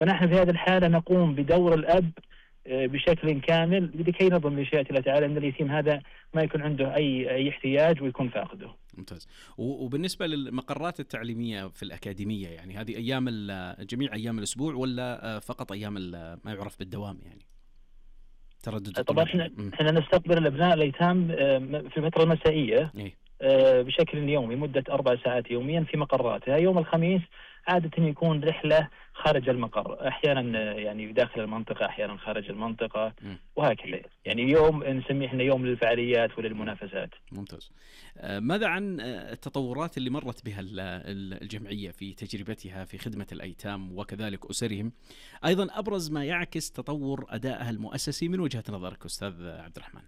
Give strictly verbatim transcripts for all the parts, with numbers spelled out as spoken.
فنحن في هذه الحالة نقوم بدور الأب بشكل كامل لكي نضمن مشيئة الله تعالى أن اليتيم هذا ما يكون عنده أي أي احتياج ويكون فاقده. ممتاز. وبالنسبة للمقرات التعليمية في الأكاديمية، يعني هذه أيام جميع أيام الأسبوع ولا فقط أيام ما يعرف بالدوام يعني تردد؟ طبعا احنا احنا نستقبل الأبناء الأيتام في الفترة المسائية إيه؟ بشكل يومي مدة أربع ساعات يوميا في مقراتها. يوم الخميس عادة يكون رحلة خارج المقر، أحيانا يعني داخل المنطقة، أحيانا خارج المنطقة، وهكذا. يعني يوم نسميه احنا يوم للفعاليات وللمنافسات. ممتاز. ماذا عن التطورات اللي مرت بها الجمعية في تجربتها في خدمة الأيتام وكذلك أسرهم، أيضا أبرز ما يعكس تطور أدائها المؤسسي من وجهة نظرك أستاذ عبد الرحمن؟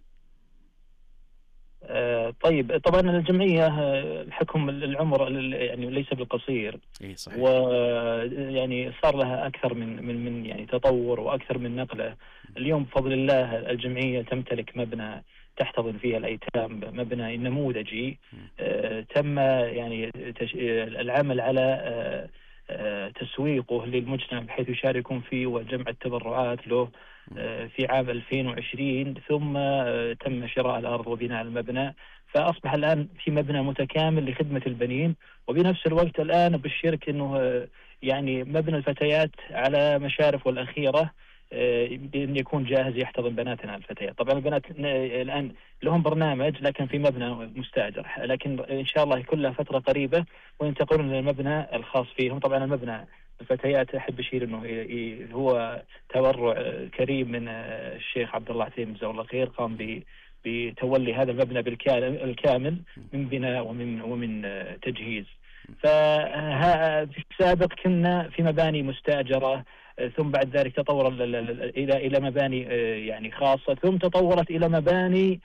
آه طيب طبعا الجمعية بحكم العمر يعني ليس بالقصير، إيه صحيح، ويعني صار لها أكثر من من من يعني تطور وأكثر من نقلة. اليوم بفضل الله الجمعية تمتلك مبنى تحتضن فيها الأيتام، مبنى نموذجي آه تم يعني العمل على آه آه تسويقه للمجتمع بحيث يشاركون فيه وجمع التبرعات له في عام ألفين وعشرين، ثم تم شراء الأرض وبناء المبنى، فأصبح الآن في مبنى متكامل لخدمة البنين. وبنفس الوقت الآن بالشرك أنه يعني مبنى الفتيات على مشارف والأخيرة بأن يكون جاهز يحتضن بناتنا الفتيات. طبعا البنات الآن لهم برنامج لكن في مبنى مستأجر، لكن إن شاء الله كلها فترة قريبة وينتقلون للمبنى الخاص فيهم. طبعا المبنى الفتيات أحب أشير أنه هو تبرع كريم من الشيخ عبد الله عثيمين جزاه الله خير، قام بتولي هذا المبنى بالكامل من بناء ومن ومن تجهيز. ففي السابق كنا في مباني مستأجرة، ثم بعد ذلك تطور إلى إلى مباني يعني خاصة، ثم تطورت إلى مباني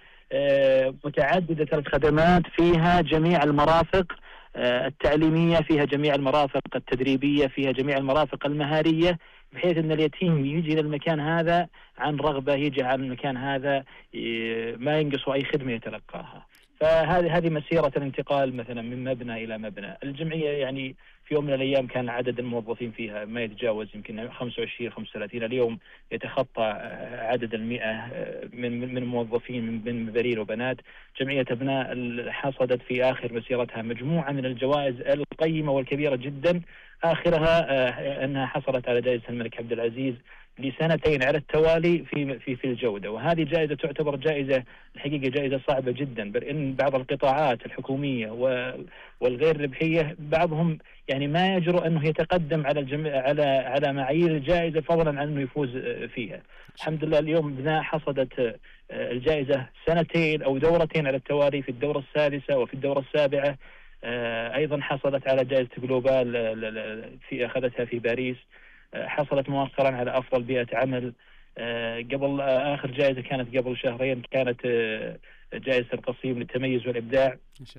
متعددة الخدمات فيها جميع المرافق التعليمية، فيها جميع المرافق التدريبية، فيها جميع المرافق المهارية، بحيث أن اليتيم يجي للمكان هذا عن رغبة، يجي عن المكان هذا ما ينقص أي خدمة يتلقاها. فهذه هذه مسيرة الانتقال مثلا من مبنى إلى مبنى. الجمعية يعني في يوم من الأيام كان عدد الموظفين فيها ما يتجاوز يمكن خمسة وعشرين خمسة وثلاثين، اليوم يتخطى عدد المئة من من موظفين من مبارير وبنات. جمعية أبناء حصدت في آخر مسيرتها مجموعة من الجوائز القيمة والكبيرة جدا، آخرها أنها حصلت على جائزة الملك عبد العزيز لسنتين على التوالي في في في الجودة. وهذه جائزة تعتبر جائزة الحقيقة جائزة صعبة جدا، بل إن بعض القطاعات الحكومية والغير ربحية بعضهم يعني ما يجرؤ أنه يتقدم على الجميع على على معايير الجائزة فضلا عن أنه يفوز فيها. الحمد لله اليوم بناء حصدت الجائزة سنتين أو دورتين على التوالي، في الدورة السادسة وفي الدورة السابعة. أيضا حصلت على جائزة جلوبال في أخذتها في باريس. حصلت مؤخرا على أفضل بيئة عمل. قبل آخر جائزة كانت قبل شهرين، كانت جائزة القصيم للتميز والإبداع،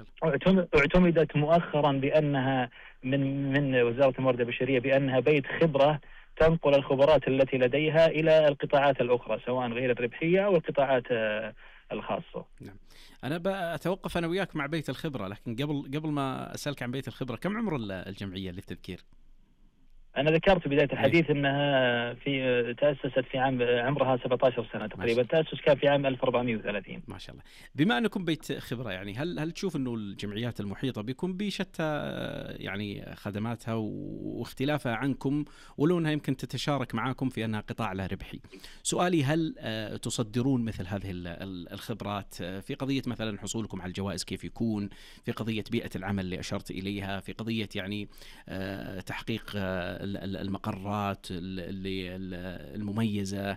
اعتمدت مؤخرا بأنها من من وزارة الموارد البشرية بأنها بيت خبرة تنقل الخبرات التي لديها إلى القطاعات الأخرى سواء غير الربحية أو القطاعات الخاصة. نعم. أنا بأتوقف أنا وياك مع بيت الخبرة، لكن قبل قبل ما أسألك عن بيت الخبرة، كم عمر الجمعية اللي في تذكير؟ أنا ذكرت في بداية الحديث أنها في تأسست في عام عمرها سبعة عشر سنة تقريبا، التأسس كان في عام ألف وأربعمائة وثلاثين. ما شاء الله. بما أنكم بيت خبرة، يعني هل هل تشوف أنه الجمعيات المحيطة بكم بشتى يعني خدماتها واختلافها عنكم، ولو أنها يمكن تتشارك معاكم في أنها قطاع لا ربحي؟ سؤالي، هل تصدرون مثل هذه الخبرات في قضية مثلا حصولكم على الجوائز كيف يكون، في قضية بيئة العمل اللي أشرت إليها، في قضية يعني تحقيق المقرات اللي المميزة،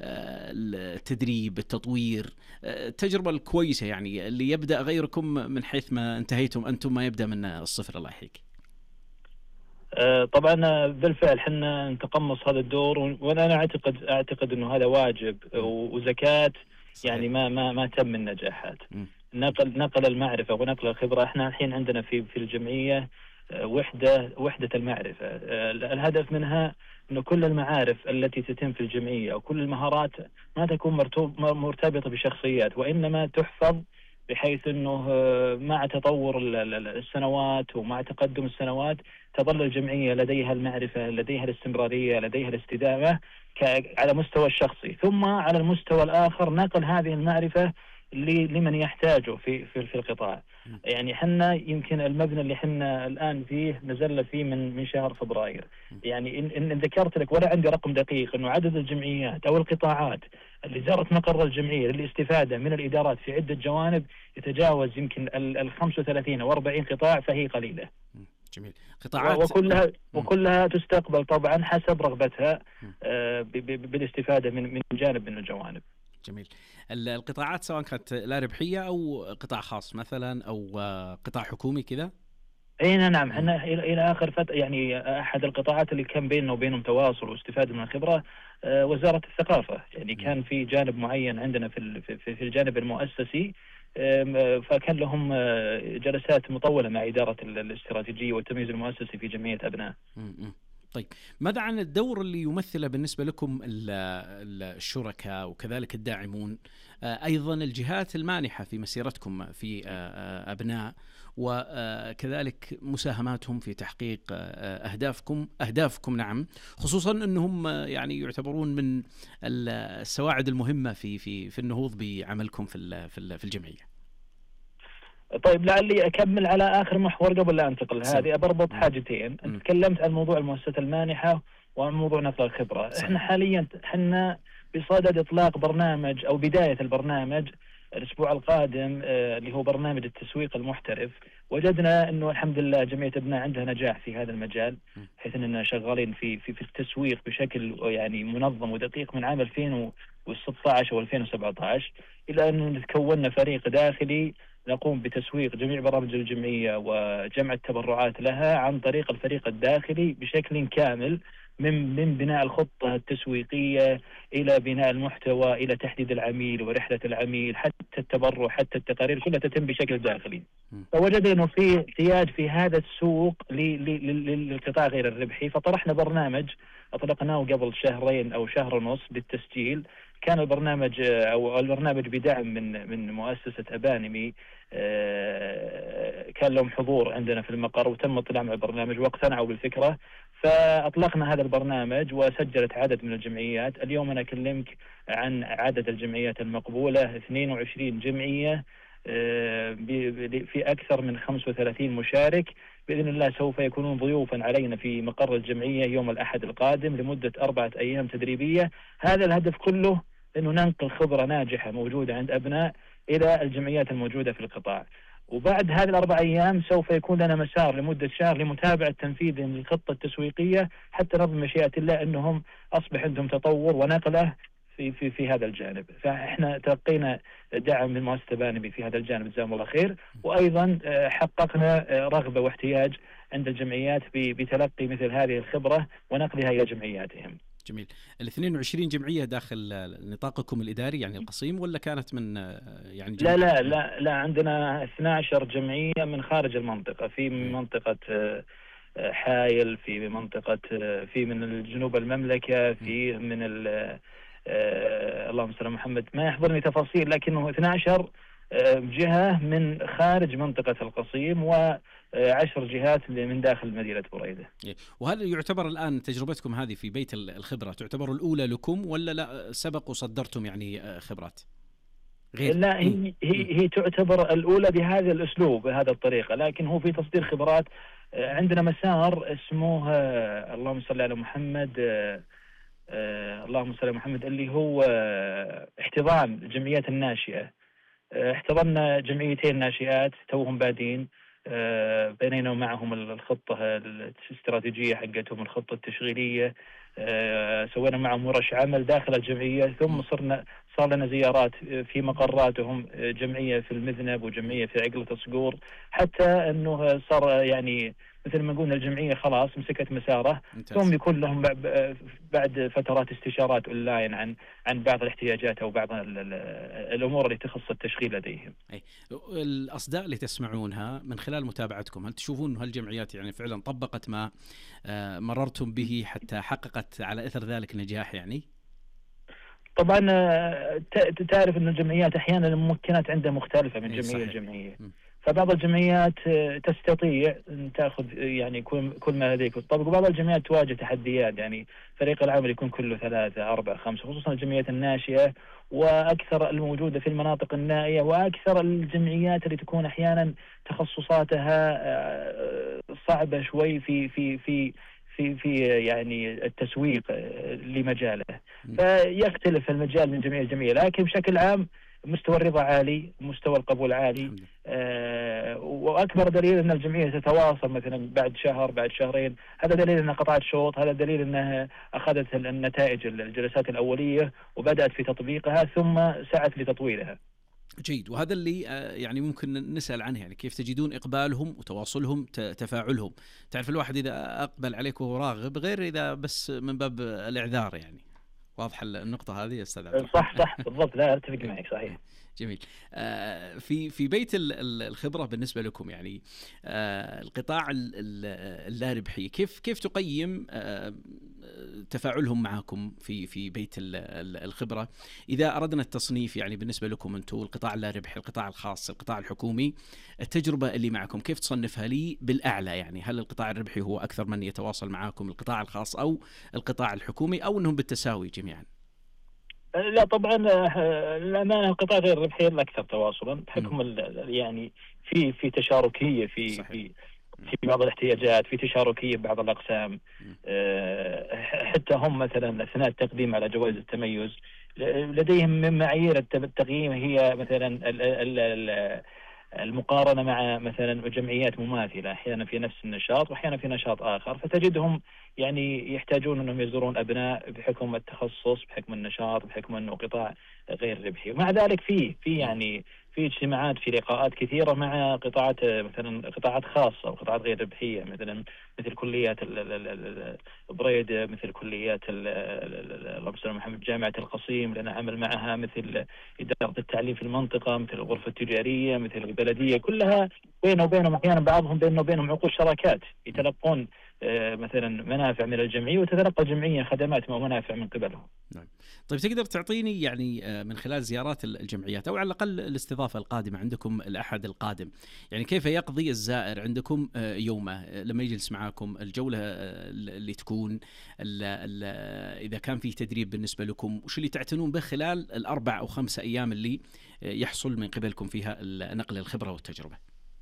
التدريب، التطوير، التجربة الكويسة يعني اللي يبدأ غيركم من حيث ما انتهيتم أنتم ما يبدأ من الصفر الله يحييك؟ طبعا بالفعل حنا نتقمص هذا الدور، وأنا أعتقد أعتقد إنه هذا واجب وزكاة يعني ما ما ما تم النجاحات. نقل نقل المعرفة ونقل الخبرة. احنا الحين عندنا في في الجمعية وحدة وحدة المعرفة، الهدف منها أنه كل المعارف التي تتم في الجمعية أو كل المهارات ما تكون مرتبطة بشخصيات، وإنما تحفظ بحيث أنه مع تطور السنوات ومع تقدم السنوات تظل الجمعية لديها المعرفة، لديها الاستمرارية، لديها الاستدامة على مستوى الشخصي، ثم على المستوى الآخر نقل هذه المعرفة لمن يحتاجه في في في القطاع. يعني حنا يمكن المبنى اللي حنا الآن فيه نزلنا فيه من من شهر فبراير. يعني إن, إن ذكرت لك ولا عندي رقم دقيق إنه عدد الجمعيات أو القطاعات اللي زارت مقر الجمعية للاستفادة من الإدارات في عدة جوانب يتجاوز يمكن ال خمسة وثلاثين أو أربعين قطاع، فهي قليلة. جميل. قطاعات وكلها وكلها تستقبل طبعا حسب رغبتها بالاستفادة من من جانب من الجوانب. جميل. القطاعات سواء كانت لا ربحية أو قطاع خاص مثلا أو قطاع حكومي كذا؟ اي نعم، احنا الى اخر فتره يعني احد القطاعات اللي كان بيننا وبينهم تواصل واستفاده من الخبره وزاره الثقافه. يعني كان في جانب معين عندنا في في الجانب المؤسسي، فكان لهم جلسات مطوله مع اداره الاستراتيجيه والتمييز المؤسسي في جمعيه ابناء. طيب ماذا عن الدور اللي يمثله بالنسبة لكم الشركاء وكذلك الداعمون، أيضا الجهات المانحة في مسيرتكم في أبناء، وكذلك مساهماتهم في تحقيق أهدافكم أهدافكم نعم، خصوصا أنهم يعني يعتبرون من السواعد المهمة في في في النهوض بعملكم في في الجمعية؟ طيب لعلي أكمل على آخر محور قبل لا أنتقل هذه، أبربط حاجتين. أنت تكلمت عن موضوع المؤسسات المانحة وعن موضوع نقل الخبرة. صحيح. إحنا حاليا إحنا بصدد إطلاق برنامج أو بداية البرنامج الأسبوع القادم اللي هو برنامج التسويق المحترف. وجدنا إنه الحمد لله جمعية ابناء عندها نجاح في هذا المجال، حيث إننا شغالين في في في التسويق بشكل يعني منظم ودقيق من عام ألفين وستة عشر أو ألفين وسبعة عشر، إلى أنه تكوننا فريق داخلي نقوم بتسويق جميع برامج الجمعية وجمع التبرعات لها عن طريق الفريق الداخلي بشكل كامل، من من بناء الخطة التسويقية إلى بناء المحتوى إلى تحديد العميل ورحلة العميل حتى التبرع حتى التقارير، كلها تتم بشكل داخلي. فوجدنا أنه في احتياج في هذا السوق للقطاع غير الربحي، فطرحنا برنامج أطلقناه قبل شهرين أو شهر ونص بالتسجيل. كان البرنامج أو البرنامج بدعم من من مؤسسة أبانمي، كان لهم حضور عندنا في المقر وتم اطلاع على البرنامج واقتنعوا بالفكرة، فأطلقنا هذا البرنامج وسجلت عدد من الجمعيات. اليوم أنا أكلمك عن عدد الجمعيات المقبولة اثنين وعشرين جمعية في أكثر من خمسة وثلاثين مشارك. بإذن الله سوف يكونون ضيوفا علينا في مقر الجمعية يوم الأحد القادم لمدة أربعة أيام تدريبية. هذا الهدف كله أنه ننقل خبرة ناجحة موجودة عند أبناء إلى الجمعيات الموجودة في القطاع. وبعد هذه الأربع أيام سوف يكون لنا مسار لمدة شهر لمتابعة تنفيذهم للخطة التسويقية، حتى نظم مشيئة الله أنهم أصبح عندهم تطور ونقلة في في في هذا الجانب. فإحنا تلقينا دعم من مؤسسة أبانمي في هذا الجانب جزاهم الله خير، وأيضا حققنا رغبة واحتياج عند الجمعيات بتلقي مثل هذه الخبرة ونقلها إلى جمعياتهم. جميل. ال اثنين وعشرين جمعية داخل نطاقكم الإداري يعني القصيم، ولا كانت من يعني لا لا لا لا عندنا اثنتي عشرة جمعية من خارج المنطقة، في من منطقة حايل، في منطقة في من جنوب المملكة، في من ال اللهم صل على محمد، ما يحضرني تفاصيل، لكنه اثنتي عشرة جهة من خارج منطقة القصيم وعشر جهات من داخل مدينة بريدة. وهل يعتبر الآن تجربتكم هذه في بيت الخبرة تعتبر الأولى لكم، ولا لا سبق وصدرتم يعني خبرات غير؟ لا هي, هي, هي تعتبر الأولى بهذا الأسلوب بهذا الطريقة، لكن هو في تصدير خبرات. عندنا مسار اسمه اللهم صل على محمد اللهم صل على محمد اللي هو احتضان الجمعيات الناشئة. احتضنا جمعيتين ناشئات توهم بادين، بنينا معهم الخطة الاستراتيجية حقتهم، الخطة التشغيلية، سوينا معهم ورش عمل داخل الجمعية، ثم صرنا صار لنا زيارات في مقراتهم، جمعية في المذنب وجمعية في عقلة الصقور، حتى أنه صار يعني مثل ما قلنا الجمعية خلاص مسكت مساره. ثم يكون لهم بعد فترات استشارات أونلاين عن عن بعض الاحتياجات أو بعض الأمور اللي تخص التشغيل لديهم. أي الأصداء اللي تسمعونها من خلال متابعتكم، هل تشوفون أن هالجمعيات يعني فعلا طبقت ما مررتم به حتى حققت على إثر ذلك نجاح يعني؟ طبعا تعرف أن الجمعيات أحيانا الممكنات عندها مختلفة من جمعية لجمعية، فبعض الجمعيات تستطيع أن تأخذ يعني كل ما لديك وتطبق، وبعض الجمعيات تواجه تحديات، يعني فريق العمل يكون كله ثلاثة أربعة خمسة، خصوصا الجمعيات الناشئة وأكثر الموجودة في المناطق النائية، وأكثر الجمعيات اللي تكون أحيانا تخصصاتها صعبة شوي في في في في في يعني التسويق لمجاله، فيختلف المجال من جميع الجمعية، لكن بشكل عام مستوى الرضا عالي، مستوى القبول عالي. آه واكبر دليل ان الجمعيه تتواصل مثلا بعد شهر بعد شهرين، هذا دليل انها قطعت شوط، هذا دليل انها اخذت النتائج الجلسات الاوليه وبدات في تطبيقها ثم سعت لتطويرها. جيد، وهذا اللي يعني ممكن نسأل عنه، يعني كيف تجدون إقبالهم وتواصلهم تفاعلهم؟ تعرف الواحد إذا أقبل عليك وهو راغب غير إذا بس من باب الإعذار، يعني واضح النقطة هذه يا أستاذ عبد الرحمن؟ صح صح بالضبط، لا أتفق معك صحيح. جميل. في في بيت الخبرة بالنسبة لكم، يعني القطاع اللاربحي، كيف كيف تقيم تفاعلهم معكم في في بيت الخبرة؟ إذا أردنا التصنيف يعني بالنسبة لكم أنتم، القطاع اللاربحي، القطاع الخاص، القطاع الحكومي، التجربة اللي معكم كيف تصنفها لي بالأعلى؟ يعني هل القطاع الربحي هو أكثر من يتواصل معكم، القطاع الخاص أو القطاع الحكومي، أو أنهم بالتساوي جميعا؟ لا طبعا الأمانة القطاع غير الربحي الأكثر تواصلا، بحكم يعني في في تشاركية في صحيح. في في بعض الاحتياجات، في تشاركية ببعض الأقسام، حتى هم مثلا أثناء التقديم على جوائز التميز لديهم من معايير التقييم هي مثلا المقارنة مع مثلا جمعيات مماثلة، أحيانا في نفس النشاط وأحيانا في نشاط آخر، فتجدهم يعني يحتاجون أنهم يزورون أبناء بحكم التخصص، بحكم النشاط، بحكم أنه قطاع غير ربحي. ومع ذلك في في يعني في اجتماعات، في لقاءات كثيرة مع قطاعات مثلا قطاعات خاصة وقطاعات غير ربحية، مثلا مثل كليات البريد، مثل كليات اللهم صل على محمد جامعة القصيم لنا عمل معها، مثل إدارة التعليم في المنطقة، مثل الغرفة التجارية، مثل البلدية، كلها بينه وبينهم أحيانا بعضهم بينه وبينهم عقود شراكات، يتلقون مثلا منافع من الجمعية وتتلقى الجمعية خدمات ومنافع من قبلهم. نعم. طيب تقدر تعطيني يعني من خلال زيارات الجمعيات أو على الأقل الاستضافة القادمة عندكم الأحد القادم، يعني كيف يقضي الزائر عندكم يومه لما يجلس معاكم؟ الجولة اللي تكون ال ال إذا كان في تدريب بالنسبة لكم، وش اللي تعتنون به خلال الأربع أو خمسة أيام اللي يحصل من قبلكم فيها نقل الخبرة والتجربة؟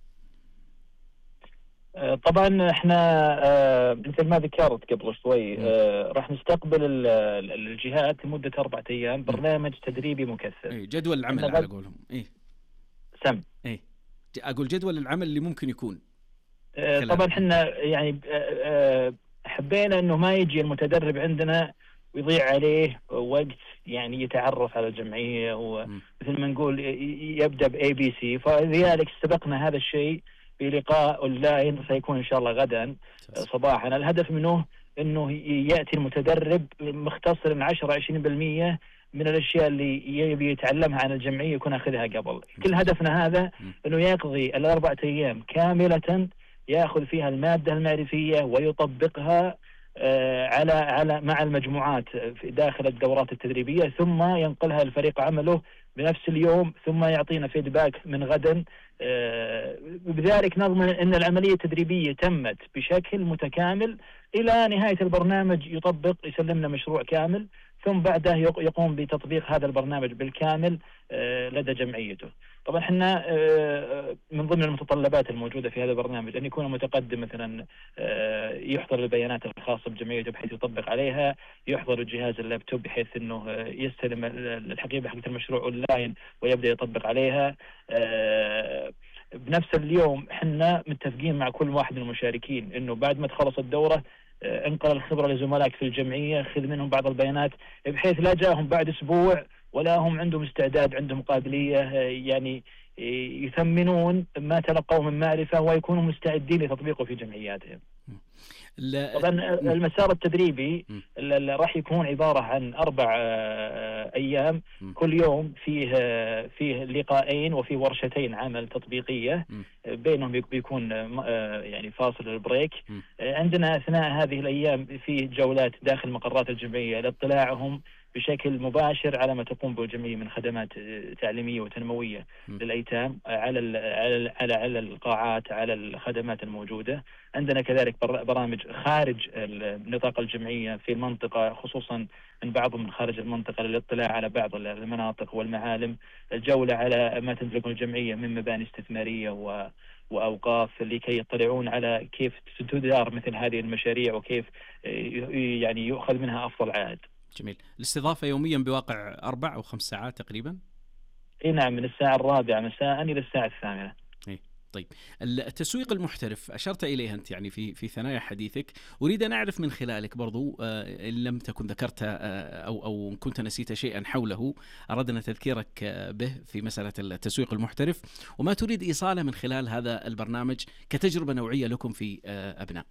طبعا احنا مثل ما ذكرت قبل شوي راح نستقبل الجهات لمدة أربعة أيام برنامج تدريبي مكثف. إيه جدول العمل على قولهم. إيه سم إيه أقول جدول العمل اللي ممكن يكون. طبعا احنا يعني حبينا إنه ما يجي المتدرب عندنا ويضيع عليه وقت يعني يتعرف على الجمعية، ومثل ما نقول يبدأ بأي بي سي، فلذلك استبقنا هذا الشيء بلقاء أونلاين سيكون إن شاء الله غدا صباحا. الهدف منه أنه يأتي المتدرب مختصر من عشرة عشرين بالمئة من الأشياء اللي يبي يتعلمها عن الجمعية يكون أخذها قبل. كل هدفنا هذا أنه يقضي الأربعة أيام كاملة يأخذ فيها المادة المعرفية ويطبقها على على مع المجموعات في داخل الدورات التدريبية، ثم ينقلها لفريق عمله بنفس اليوم، ثم يعطينا فيدباك من غدا. بذلك نضمن أن العملية التدريبية تمت بشكل متكامل إلى نهاية البرنامج، يطبق يسلمنا مشروع كامل، ثم بعده يقوم بتطبيق هذا البرنامج بالكامل لدى جمعيته. طبعا احنا من ضمن المتطلبات الموجودة في هذا البرنامج أن يكون متقدم، مثلا يحضر البيانات الخاصة بجمعيته بحيث يطبق عليها، يحضر الجهاز اللابتوب بحيث أنه يستلم الحقيبة حقت المشروع أونلاين ويبدأ يطبق عليها. بنفس اليوم احنا متفقين مع كل واحد من المشاركين أنه بعد ما تخلص الدورة انقل الخبرة لزملائك في الجمعية، خذ منهم بعض البيانات بحيث لا جاءهم بعد أسبوع ولا هم عندهم استعداد، عندهم قابلية يعني يثمنون ما تلقوا من معرفة ويكونوا مستعدين لتطبيقه في جمعياتهم. طبعا المسار التدريبي راح يكون عبارة عن أربع أيام م. كل يوم فيه فيه لقاءين وفي ورشتين عمل تطبيقية م. بينهم بيكون يعني فاصل البريك. م. عندنا أثناء هذه الأيام في جولات داخل مقرات الجمعية لاطلاعهم بشكل مباشر على ما تقوم به الجمعية من خدمات تعليمية وتنموية م. للأيتام على ال على على على القاعات، على الخدمات الموجودة. عندنا كذلك برامج خارج نطاق الجمعية في المنطقة، خصوصا من بعضهم من خارج المنطقة للاطلاع على بعض المناطق والمعالم، الجولة على ما تمتلكه الجمعية من مباني استثمارية و وأوقاف لكي يطلعون على كيف تدار مثل هذه المشاريع وكيف يعني يؤخذ منها أفضل عائد. جميل. الاستضافة يوميا بواقع أربع أو خمس ساعات تقريبا؟ اي نعم، من الساعة الرابعة مساء إلى الساعة الثامنة. إيه. طيب التسويق المحترف أشرت إليه أنت يعني في في ثنايا حديثك، أريد أن أعرف من خلالك برضو آه إن لم تكن ذكرت آه أو أو كنت نسيت شيئا حوله أردنا تذكيرك آه به في مسألة التسويق المحترف، وما تريد إيصاله من خلال هذا البرنامج كتجربة نوعية لكم في آه أبناء.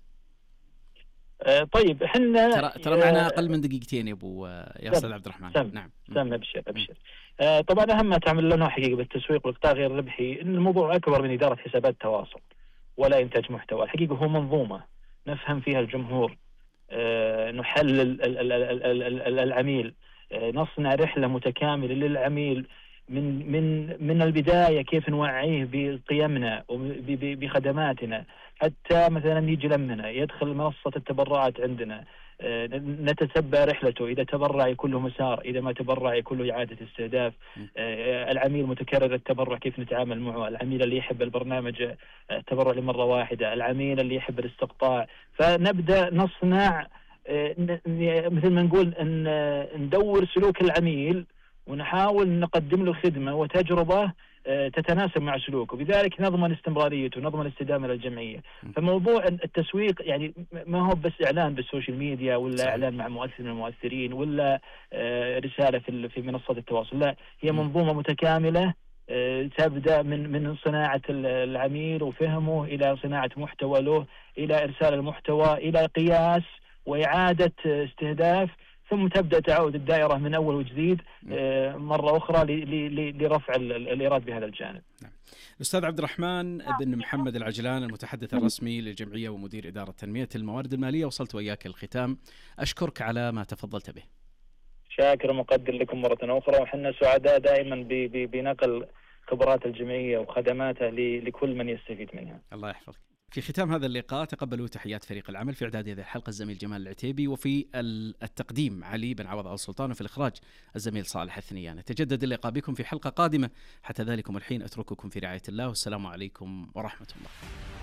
طيب احنا ترى ترى معنا اقل من دقيقتين يا ابو يا استاذ عبد الرحمن. سم. نعم سم ابشر ابشر. آه طبعا اهم ما تعمل لنا حقيقه بالتسويق والقطاع غير الربحي ان الموضوع اكبر من اداره حسابات تواصل ولا انتاج محتوى، الحقيقه هو منظومه نفهم فيها الجمهور، آه نحلل العميل، آه نصنع رحله متكامله للعميل من من من البدايه، كيف نوعيه بقيمنا وبخدماتنا حتى مثلا يجي لمنا يدخل منصه التبرعات عندنا، نتتبع رحلته، إذا تبرع يكون له مسار، إذا ما تبرع يكون له إعادة استهداف. العميل متكرر التبرع كيف نتعامل معه، العميل اللي يحب البرنامج التبرع لمرة واحدة، العميل اللي يحب الاستقطاع. فنبدأ نصنع مثل ما نقول أن ندور سلوك العميل ونحاول نقدم له خدمة وتجربة تتناسب مع سلوكه، بذلك نضمن استمراريته ونضمن استدامة للجمعية. فموضوع التسويق يعني ما هو بس إعلان بالسوشيال ميديا ولا صحيح. إعلان مع مؤثر من المؤثرين ولا رسالة في في منصات التواصل، لا، هي منظومة متكاملة تبدأ من من صناعة العميل وفهمه إلى صناعة محتوى له، إلى إرسال المحتوى، إلى قياس وإعادة استهداف، ثم تبدأ تعود الدائرة من أول وجديد مرة أخرى لرفع الإيراد بهذا الجانب. نعم. الأستاذ عبد الرحمن بن محمد العجلان، المتحدث الرسمي للجمعية ومدير إدارة تنمية الموارد المالية، وصلت وإياك الختام، أشكرك على ما تفضلت به. شاكر ومقدر لكم مرة أخرى، وحنا سعداء دائما بنقل خبرات الجمعية وخدماتها لكل من يستفيد منها. الله يحفظك. في ختام هذا اللقاء تقبلوا تحيات فريق العمل في إعداد هذه الحلقة الزميل جمال العتيبي، وفي التقديم علي بن عوض آل سلطان، وفي الإخراج الزميل صالح الثنيان. نتجدد اللقاء بكم في حلقة قادمة، حتى ذلكم الحين أترككم في رعاية الله، والسلام عليكم ورحمة الله.